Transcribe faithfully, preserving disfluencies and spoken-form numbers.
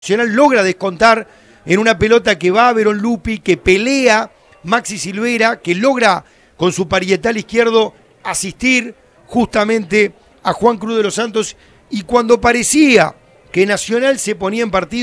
Nacional logra descontar en una pelota que va a Verón Lupi, que pelea Maxi Silveira, que logra con su parietal izquierdo asistir justamente a Juan Cruz de los Santos, y cuando parecía que Nacional se ponía en partido,